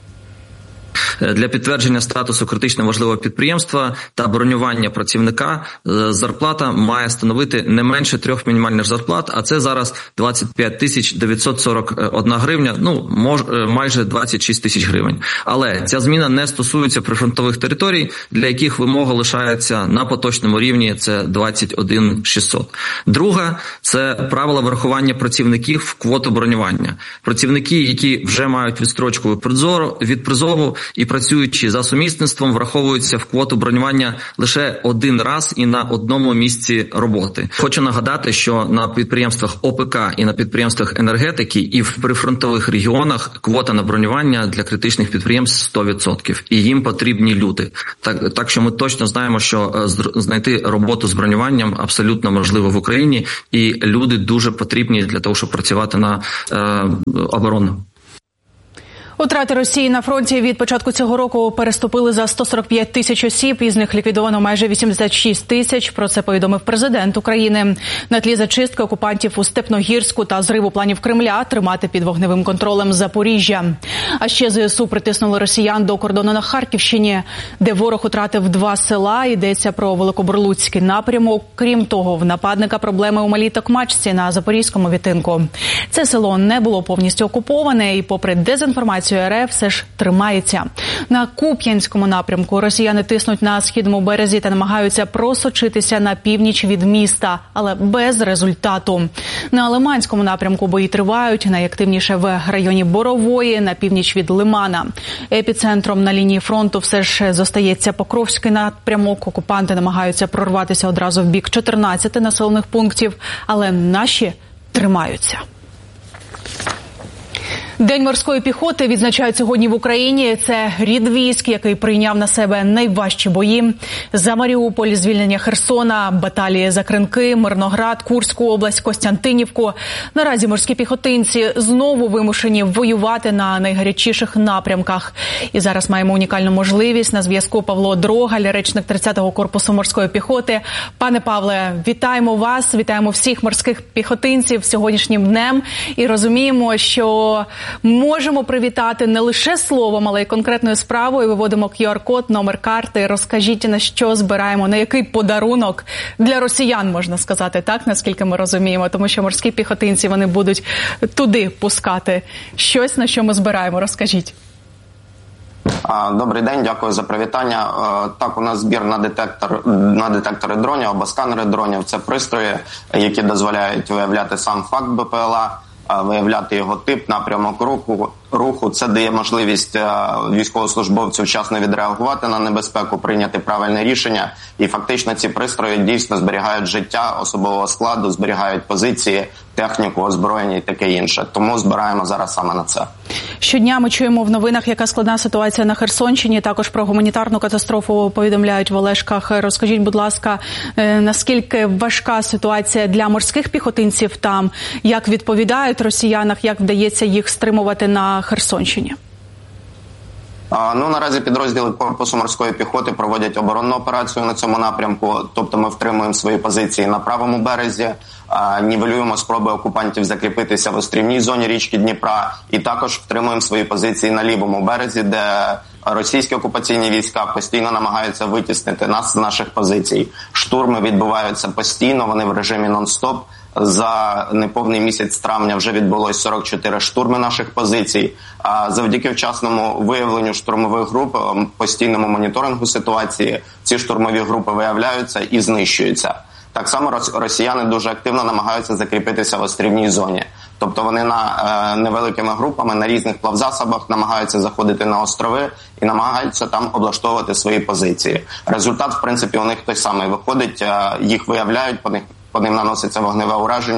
Для підтвердження статусу критично важливого підприємства та бронювання працівника зарплата має становити не менше трьох мінімальних зарплат, а це зараз двадцять п'ять тисяч дев'ятсот сорок одна гривня, ну, мож, майже двадцять шість тисяч гривень. Але ця зміна не стосується прифронтових територій, для яких вимога лишається на поточному рівні, це двадцять один шістсот. Друга – це правила врахування працівників в квоту бронювання. Працівники, які вже мають відстрочку від призову і працюючи за сумісництвом, враховуються в квоту бронювання лише один раз і на одному місці роботи. Хочу нагадати, що на підприємствах О Пе Ка і на підприємствах енергетики і в прифронтових регіонах квота на бронювання для критичних підприємств сто відсотків. І їм потрібні люди. Так, так що ми точно знаємо, що знайти роботу з бронюванням абсолютно можливо в Україні. І люди дуже потрібні для того, щоб працювати на е, оборону. Утрати Росії на фронті від початку цього року переступили за сто сорок п'ять тисяч осіб, із них ліквідовано майже вісімдесят шість тисяч. Про це повідомив президент України. На тлі зачистки окупантів у Степногірську та зриву планів Кремля тримати під вогневим контролем Запоріжжя. А ще Зе Ес У притиснули росіян до кордону на Харківщині, де ворог утратив два села. Йдеться про Великобурлуцький напрямок. Крім того, в нападника проблеми у Малій Токмачці на Запорізькому відтинку. Це село не було повністю окуповане і, попри дезінформацію Ер Еф, все ж тримається. На Куп'янському напрямку росіяни тиснуть на східному березі та намагаються просочитися на північ від міста, але без результату. На Лиманському напрямку бої тривають, найактивніше в районі Борової, на північ від Лимана. Епіцентром на лінії фронту все ж зостається Покровський напрямок. Окупанти намагаються прорватися одразу в бік чотирнадцяти населених пунктів, але наші тримаються. День морської піхоти відзначають сьогодні в Україні. Це рід військ, який прийняв на себе найважчі бої. За Маріуполь, звільнення Херсона, баталії за Кринки, Мирноград, Курську область, Костянтинівку. Наразі морські піхотинці знову вимушені воювати на найгарячіших напрямках. І зараз маємо унікальну можливість. На зв'язку Павло Дрогаль, речник тридцятого корпусу морської піхоти. Пане Павле, вітаємо вас, вітаємо всіх морських піхотинців сьогоднішнім днем. І розуміємо, що можемо привітати не лише словом, але й конкретною справою. Виводимо ку ар код, номер карти. Розкажіть, на що збираємо, на який подарунок для росіян, можна сказати, так, наскільки ми розуміємо. Тому що морські піхотинці, вони будуть туди пускати щось, на що ми збираємо. Розкажіть. Добрий день, дякую за привітання. Так, у нас збір на детектор, на детектори дронів або сканери дронів. Це пристрої, які дозволяють виявляти сам факт Бе Пе Ел А, виявляти його тип, напрямок руху. руху. Це дає можливість військовослужбовцю вчасно відреагувати на небезпеку, прийняти правильне рішення. І фактично ці пристрої дійсно зберігають життя особового складу, зберігають позиції, техніку, озброєння і таке інше. Тому збираємо зараз саме на це. Щодня ми чуємо в новинах, яка складна ситуація на Херсонщині. Також про гуманітарну катастрофу повідомляють в Олешках. Розкажіть, будь ласка, наскільки важка ситуація для морських піхотинців там? Як відповідають росіянах? Як вдається їх стримувати на Херсонщині? Ну, наразі підрозділи Корпусу морської піхоти проводять оборонну операцію на цьому напрямку. Тобто ми втримуємо свої позиції на правому березі, нівелюємо спроби окупантів закріпитися в острівній зоні річки Дніпра і також втримуємо свої позиції на лівому березі, де російські окупаційні війська постійно намагаються витіснити нас з наших позицій. Штурми відбуваються постійно, вони в режимі нон-стоп. За неповний місяць травня вже відбулось сорок чотири штурми наших позицій. А завдяки вчасному виявленню штурмових груп, постійному моніторингу ситуації, ці штурмові групи виявляються і знищуються. Так само росіяни дуже активно намагаються закріпитися в острівній зоні. Тобто вони на е, невеликими групами на різних плавзасобах намагаються заходити на острови і намагаються там облаштовувати свої позиції. Результат, в принципі, у них той самий виходить, е, їх виявляють, по них по ним наноситься вогневе ураження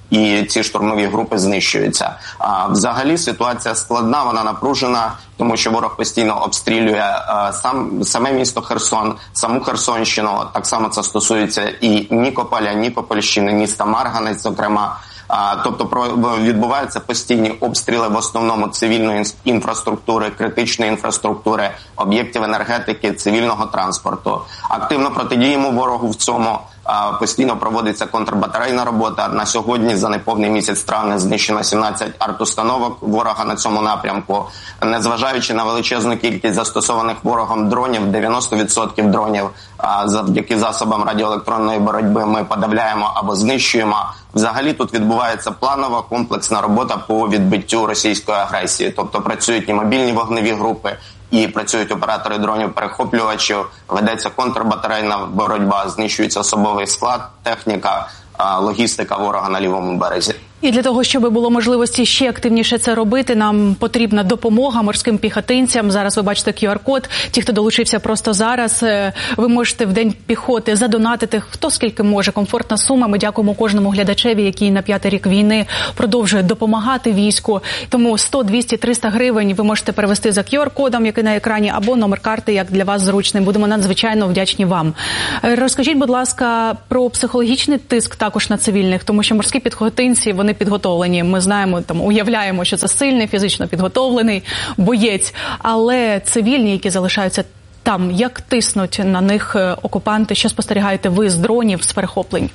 і ці штурмові групи знищуються. А взагалі ситуація складна, вона напружена, тому що ворог постійно обстрілює а, сам саме місто Херсон, саму Херсонщину. Так само це стосується і Нікополя, Нікопольщини, міста Марганець, зокрема. А, тобто про, відбуваються постійні обстріли в основному цивільної інфраструктури, критичної інфраструктури, об'єктів енергетики, цивільного транспорту. Активно протидіємо ворогу в цьому. А, постійно проводиться контрбатарейна робота. На сьогодні за неповний місяць травня знищено сімнадцять артустановок ворога на цьому напрямку. Незважаючи на величезну кількість застосованих ворогом дронів, дев'яносто відсотків дронів а, завдяки засобам радіоелектронної боротьби ми подавляємо або знищуємо. Взагалі тут відбувається планова комплексна робота по відбиттю російської агресії. Тобто працюють і мобільні вогневі групи, і працюють оператори дронів-перехоплювачів, ведеться контрбатарейна боротьба, знищується особовий склад, техніка, логістика ворога на лівому березі. І для того, щоб було можливості ще активніше це робити, нам потрібна допомога морським піхотинцям. Зараз ви бачите ку ар код. Ті, хто долучився просто зараз, ви можете в День піхоти задонатити, хто скільки може. Комфортна сума. Ми дякуємо кожному глядачеві, який на п'ятий рік війни продовжує допомагати війську. Тому сто, двісті, триста гривень ви можете перевести за ку ар кодом, який на екрані, або номер карти, як для вас зручний. Будемо надзвичайно вдячні вам. Розкажіть, будь ласка, про психологічний тиск також на цивільних, тому що морські піхотинці, вони підготовлені. Ми знаємо, там, уявляємо, що це сильний, фізично підготовлений боєць. Але цивільні, які залишаються там, як тиснуть на них окупанти? Що спостерігаєте ви з дронів, з перехоплень?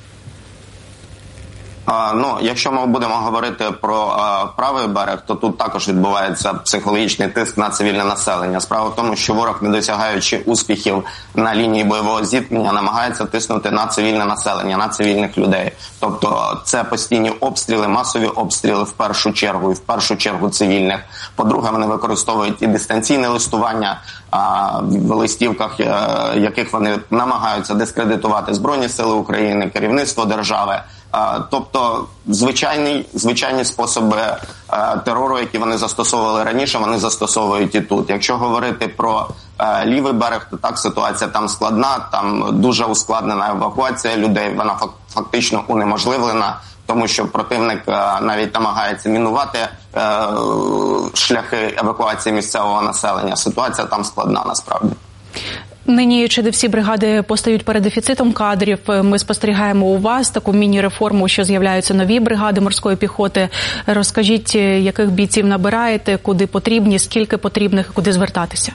А, ну, якщо ми будемо говорити про а, правий берег, то тут також відбувається психологічний тиск на цивільне населення. Справа в тому, що ворог, не досягаючи успіхів на лінії бойового зіткнення, намагається тиснути на цивільне населення, на цивільних людей. Тобто це постійні обстріли, масові обстріли в першу чергу, і в першу чергу цивільних. По-друге, вони використовують і дистанційне листування, а, в листівках, а, яких вони намагаються дискредитувати Збройні Сили України, керівництво держави. Тобто звичайні, звичайні способи е, терору, які вони застосовували раніше, вони застосовують і тут. Якщо говорити про е, лівий берег, то так, ситуація там складна, там дуже ускладнена евакуація людей, вона фактично унеможливлена, тому що противник е, навіть намагається мінувати е, шляхи евакуації місцевого населення. Ситуація там складна насправді. Нині чи не всі бригади постають перед дефіцитом кадрів. Ми спостерігаємо у вас таку міні-реформу, що з'являються нові бригади морської піхоти. Розкажіть, яких бійців набираєте, куди потрібні, скільки потрібних, куди звертатися?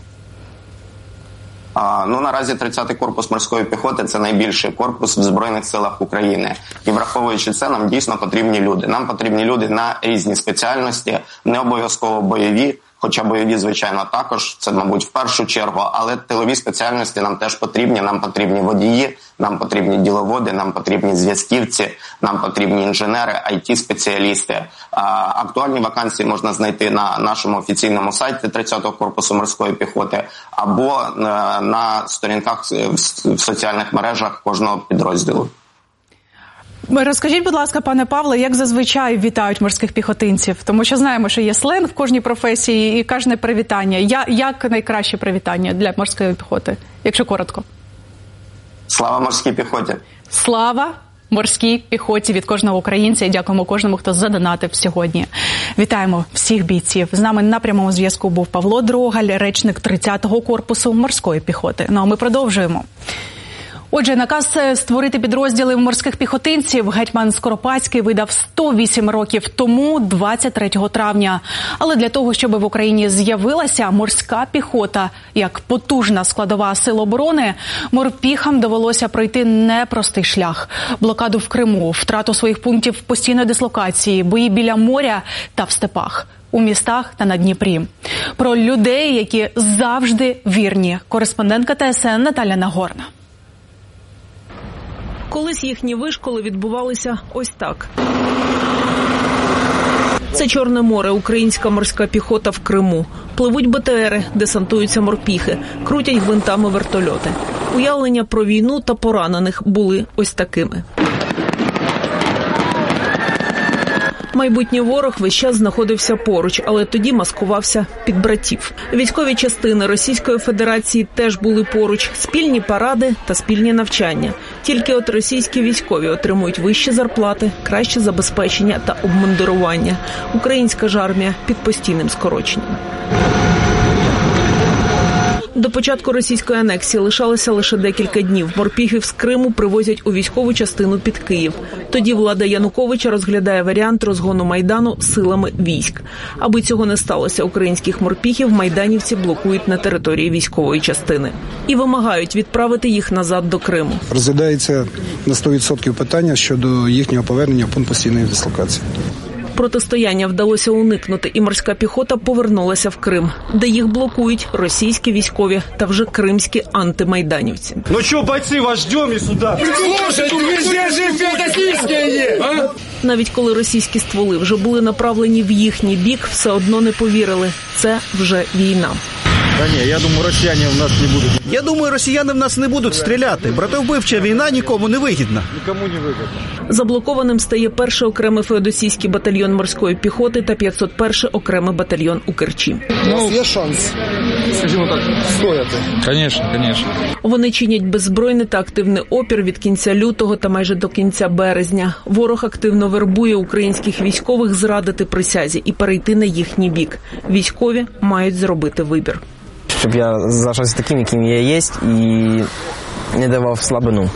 А, ну, наразі тридцятий корпус морської піхоти – це найбільший корпус в Збройних силах України. І враховуючи це, нам дійсно потрібні люди. Нам потрібні люди на різні спеціальності, не обов'язково бойові, хоча бойові, звичайно, також, це, мабуть, в першу чергу, але тилові спеціальності нам теж потрібні. Нам потрібні водії, нам потрібні діловоди, нам потрібні зв'язківці, нам потрібні інженери, ай ті-спеціалісти. Актуальні вакансії можна знайти на нашому офіційному сайті тридцятого корпусу морської піхоти або на сторінках в соціальних мережах кожного підрозділу. Розкажіть, будь ласка, пане Павле, як зазвичай вітають морських піхотинців? Тому що знаємо, що є сленг в кожній професії і кожне привітання. Я, як найкраще привітання для морської піхоти, якщо коротко? Слава морській піхоті! Слава морській піхоті від кожного українця і дякуємо кожному, хто задонатив сьогодні. Вітаємо всіх бійців. З нами на прямому зв'язку був Павло Дрогаль, речник тридцятого корпусу морської піхоти. Ну а ми продовжуємо. Отже, наказ створити підрозділи морських піхотинців гетьман Скоропадський видав сто вісім років тому, двадцять третього травня. Але для того, щоб в Україні з'явилася морська піхота як потужна складова сил оборони, морпіхам довелося пройти непростий шлях. Блокаду в Криму, втрату своїх пунктів постійної дислокації, бої біля моря та в степах, у містах та на Дніпрі. Про людей, які завжди вірні. Кореспондентка Т С Н Наталя Нагорна. Колись їхні вишколи відбувалися ось так. Це Чорне море, українська морська піхота в Криму. Пливуть Бе Те Ери, десантуються морпіхи, крутять гвинтами вертольоти. Уявлення про війну та поранених були ось такими. Майбутній ворог весь час знаходився поруч, але тоді маскувався під братів. Військові частини Російської Федерації теж були поруч. Спільні паради та спільні навчання. Тільки от російські військові отримують вищі зарплати, краще забезпечення та обмундирування. Українська ж армія під постійним скороченням. До початку російської анексії лишалося лише декілька днів. Морпіхів з Криму привозять у військову частину під Київ. Тоді влада Януковича розглядає варіант розгону Майдану силами військ. Аби цього не сталося, українських морпіхів майданівці блокують на території військової частини. І вимагають відправити їх назад до Криму. Розглядається на сто відсотків питання щодо їхнього повернення в пункт постійної дислокації. Протистояння вдалося уникнути, і морська піхота повернулася в Крим, де їх блокують російські військові та вже кримські антимайданівці. Ну що, бойці, вас ждемо і сюди. Навіть коли російські стволи вже були направлені в їхній бік, все одно не повірили. Це вже війна. Та ні, я думаю, росіяни в нас не будуть. Я думаю, росіяни в нас не будуть стріляти. Братовбивча війна нікому не вигідна. Нікому не вигідна. Заблокованим стає перший окремий феодосійський батальйон морської піхоти та п'ятсот перший окремий батальйон у Керчі. У нас є шанс, скажімо так, стояти. Звісно, звісно. Вони чинять беззбройний та активний опір від кінця лютого та майже до кінця березня. Ворог активно вербує українських військових зрадити присязі і перейти на їхній бік. Військові мають зробити вибір. Щоб я залишався таким, яким я є, і не давав слабину.